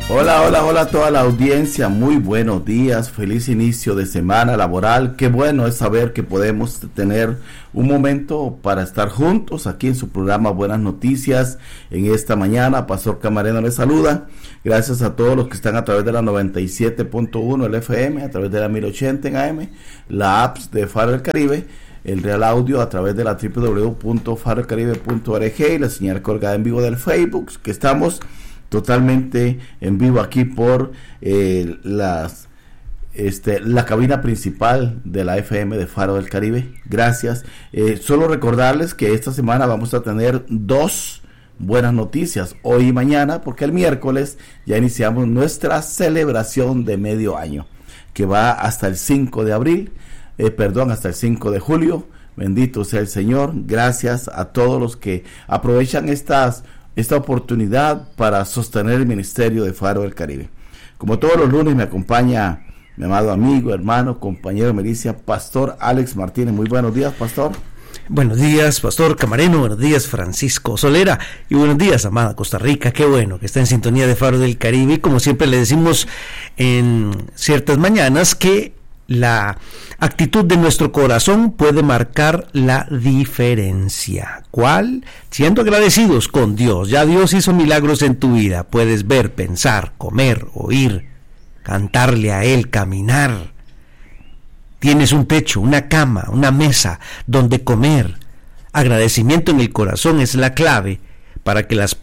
Hola, hola, hola a toda la audiencia, muy buenos días, feliz inicio de semana laboral. Qué bueno es saber que podemos tener un momento para estar juntos aquí en su programa Buenas Noticias. En esta mañana, Pastor Camareno les saluda. Gracias a todos los que están a través de la 97.1 el FM, a través de la 1080 en AM, la apps de Faro del Caribe, el Real Audio a través de la www.farolcaribe.org y la señal colgada en vivo del Facebook, que estamos totalmente en vivo aquí por la cabina principal de la FM de Faro del Caribe. Gracias. Solo recordarles que esta semana vamos a tener dos buenas noticias, hoy y mañana, porque el miércoles ya iniciamos nuestra celebración de medio año, que va hasta el 5 de abril, hasta el 5 de julio. Bendito sea el Señor. Gracias a todos los que aprovechan esta oportunidad para sostener el ministerio de Faro del Caribe. Como todos los lunes me acompaña mi amado amigo, hermano, compañero de milicia, Pastor Alex Martínez. Muy buenos días, Pastor. Buenos días, Pastor Camareno. Buenos días, Francisco Solera. Y buenos días, amada Costa Rica. Qué bueno que está en sintonía de Faro del Caribe. Y como siempre le decimos en ciertas mañanas, que la actitud de nuestro corazón puede marcar la diferencia. ¿Cuál? Siendo agradecidos con Dios. Ya Dios hizo milagros en tu vida. Puedes ver, pensar, comer, oír, cantarle a Él, caminar. Tienes un techo, una cama, una mesa donde comer. Agradecimiento en el corazón es la clave para que las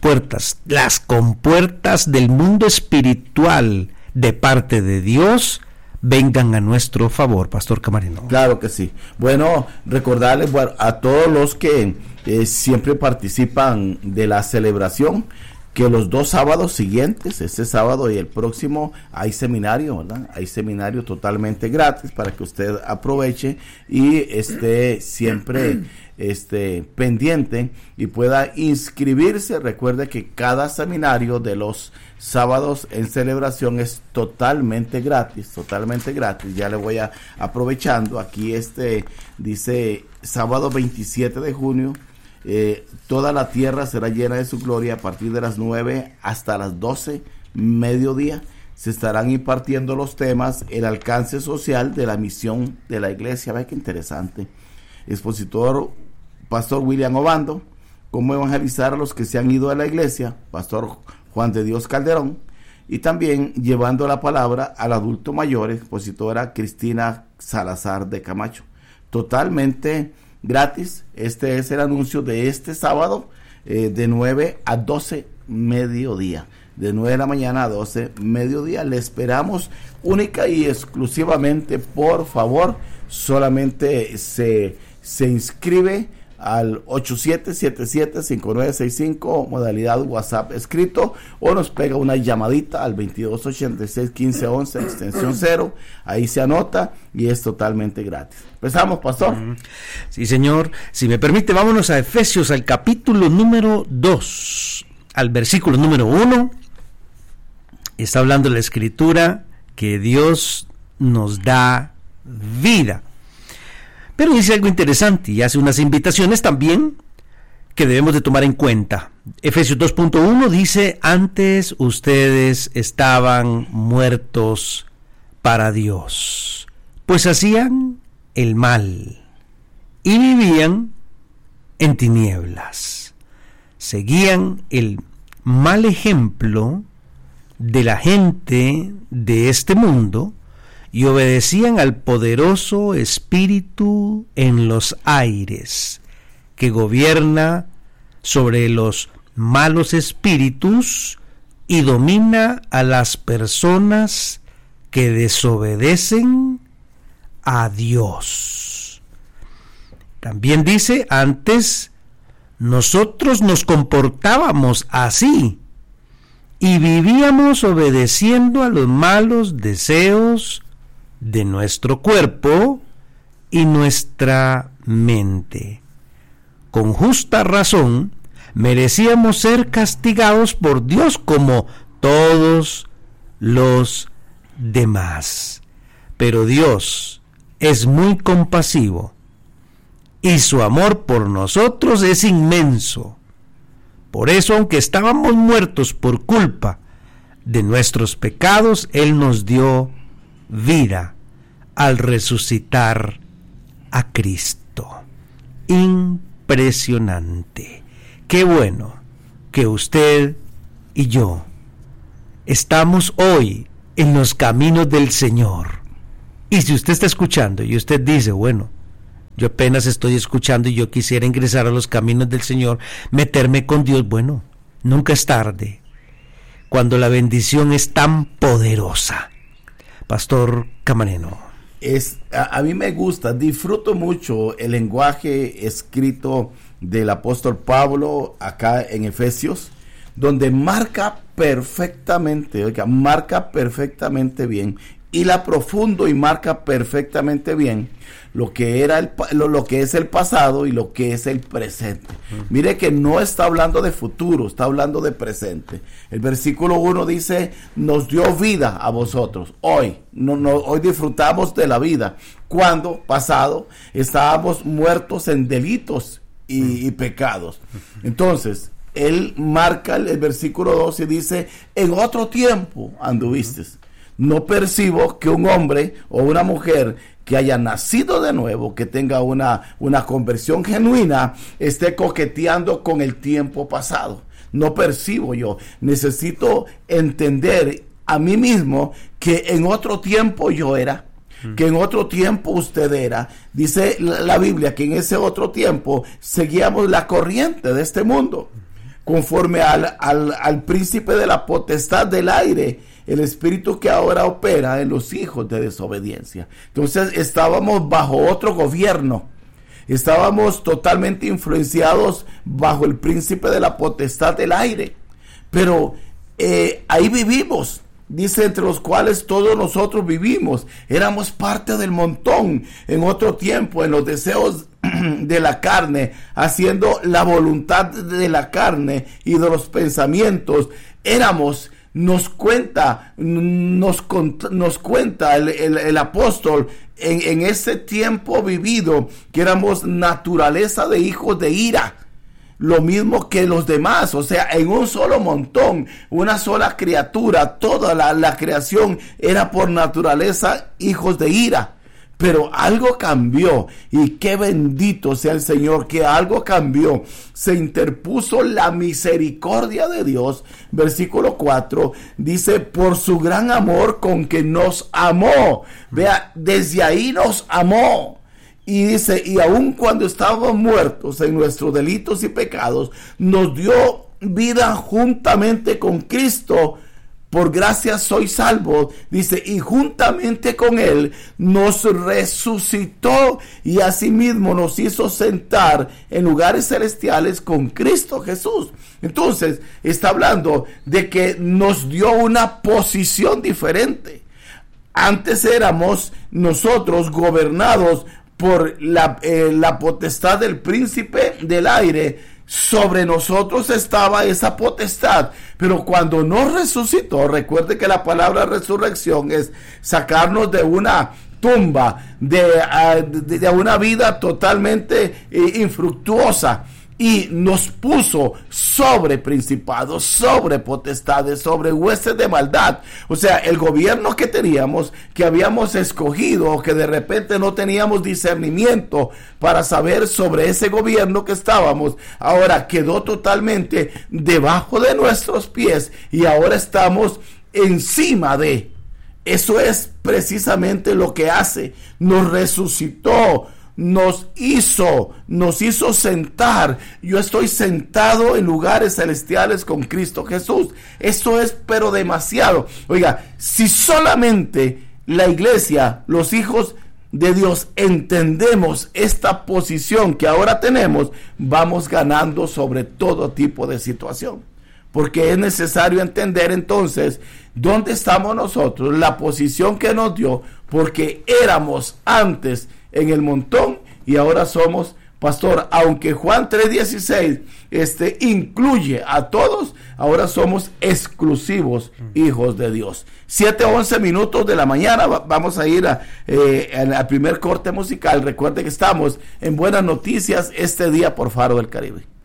compuertas del mundo espiritual de parte de Dios vengan a nuestro favor, Pastor Camareno. Claro que sí. Bueno, recordarles a todos los que siempre participan de la celebración, que los dos sábados siguientes, este sábado y el próximo, hay seminario, ¿verdad? Hay seminario totalmente gratis para que usted aproveche y esté siempre pendiente y pueda inscribirse. Recuerde que cada seminario de los sábados en celebración es totalmente gratis. Ya le voy aprovechando. Aquí dice sábado 27 de junio. Toda la tierra será llena de su gloria. A partir de las 9 hasta las 12, mediodía, se estarán impartiendo los temas: el alcance social de la misión de la iglesia. Ve qué interesante. Expositor Pastor William Obando. Cómo evangelizar a los que se han ido de la iglesia, Pastor Juan de Dios Calderón. Y también llevando la palabra al adulto mayor, expositora Cristina Salazar de Camacho. Totalmente gratis. Este es el anuncio de este sábado, de 9 a 12 mediodía. De 9 de la mañana a 12 mediodía. Le esperamos única y exclusivamente. Por favor, solamente se inscribe al 8777-5965, modalidad WhatsApp escrito, o nos pega una llamadita al 2286-1511, extensión 0, ahí se anota y es totalmente gratis. Empezamos, Pastor. Sí, señor. Si me permite, vámonos a Efesios, al capítulo número 2, al versículo número 1. Está hablando la Escritura que Dios nos da vida. Pero dice algo interesante y hace unas invitaciones también que debemos de tomar en cuenta. Efesios 2.1 dice: antes ustedes estaban muertos para Dios, pues hacían el mal y vivían en tinieblas. Seguían el mal ejemplo de la gente de este mundo y obedecían al poderoso espíritu en los aires, que gobierna sobre los malos espíritus y domina a las personas que desobedecen a Dios. También dice: antes nosotros nos comportábamos así y vivíamos obedeciendo a los malos deseos de nuestro cuerpo y nuestra mente. Con justa razón merecíamos ser castigados por Dios como todos los demás. Pero Dios es muy compasivo y su amor por nosotros es inmenso. Por eso, aunque estábamos muertos por culpa de nuestros pecados, Él nos dio vida al resucitar a Cristo. Impresionante. Qué bueno que usted y yo estamos hoy en los caminos del Señor. Y si usted está escuchando y usted dice, bueno, yo apenas estoy escuchando y yo quisiera ingresar a los caminos del Señor, meterme con Dios, bueno, nunca es tarde, cuando la bendición es tan poderosa. Pastor Camareno. A mí me gusta, disfruto mucho el lenguaje escrito del apóstol Pablo acá en Efesios, donde marca perfectamente bien, y la profundo y marca perfectamente bien lo que era lo que es el pasado y lo que es el presente. Mire que no está hablando de futuro, está hablando de presente. El versículo 1 dice, nos dio vida a vosotros. Hoy disfrutamos de la vida. Cuando, pasado, estábamos muertos en delitos y pecados. Entonces, él marca el versículo 2 y dice, en otro tiempo anduviste. No percibo que un hombre o una mujer que haya nacido de nuevo, que tenga una conversión genuina, esté coqueteando con el tiempo pasado. No percibo yo. Necesito entender a mí mismo que en otro tiempo yo era, que en otro tiempo usted era. Dice la Biblia que en ese otro tiempo seguíamos la corriente de este mundo, conforme al príncipe de la potestad del aire, el espíritu que ahora opera en los hijos de desobediencia. Entonces estábamos bajo otro gobierno, estábamos totalmente influenciados bajo el príncipe de la potestad del aire, pero ahí vivimos, dice, entre los cuales todos nosotros vivimos, éramos parte del montón en otro tiempo, en los deseos de la carne, haciendo la voluntad de la carne y de los pensamientos. Nos cuenta el apóstol en ese tiempo vivido, que éramos naturaleza de hijos de ira, lo mismo que los demás, o sea, en un solo montón, una sola criatura, toda la creación era por naturaleza hijos de ira. Pero algo cambió, y qué bendito sea el Señor que algo cambió. Se interpuso la misericordia de Dios. Versículo 4 dice, por su gran amor con que nos amó. Vea, desde ahí nos amó. Y dice, y aun cuando estábamos muertos en nuestros delitos y pecados, nos dio vida juntamente con Cristo. Por gracia soy salvo, dice, y juntamente con él nos resucitó y asimismo nos hizo sentar en lugares celestiales con Cristo Jesús. Entonces está hablando de que nos dio una posición diferente. Antes éramos nosotros gobernados por la potestad del príncipe del aire. Sobre nosotros estaba esa potestad, pero cuando nos resucitó, recuerde que la palabra resurrección es sacarnos de una tumba, de una vida totalmente infructuosa, y nos puso sobre principados, sobre potestades, sobre huestes de maldad. O sea, el gobierno que teníamos, que habíamos escogido, que de repente no teníamos discernimiento para saber sobre ese gobierno que estábamos, ahora quedó totalmente debajo de nuestros pies y ahora estamos encima de. Eso es precisamente lo que hace. Nos resucitó, nos hizo sentar. Yo estoy sentado en lugares celestiales con Cristo Jesús. Eso es pero demasiado. Oiga, si solamente la iglesia, los hijos de Dios, entendemos esta posición que ahora tenemos, vamos ganando sobre todo tipo de situación. Porque es necesario entender entonces dónde estamos nosotros, la posición que nos dio, porque éramos antes en el montón y ahora somos, pastor, aunque Juan 3:16 incluye a todos, ahora somos exclusivos hijos de Dios. 7:11 minutos de la mañana, vamos a ir al primer corte musical. Recuerde que estamos en Buenas Noticias este día por Faro del Caribe.